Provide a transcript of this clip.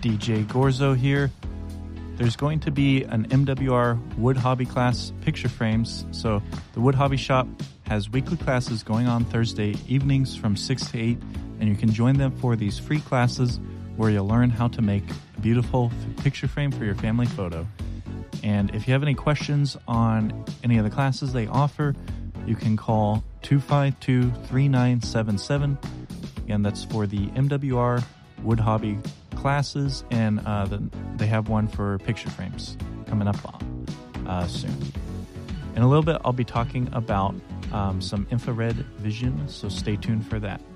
DJ Gorzo here. There's going to be an MWR Wood Hobby class, picture frames. So the Wood Hobby Shop has weekly classes going on Thursday evenings from 6 to 8, and you can join them for these free classes where you'll learn how to make a beautiful picture frame for your family photo. And if you have any questions on any of the classes they offer, you can call 252-3977. Again, that's for the MWR Wood Hobby classes, and they have one for picture frames coming up soon. In a little bit, I'll be talking about some infrared vision, so stay tuned for that.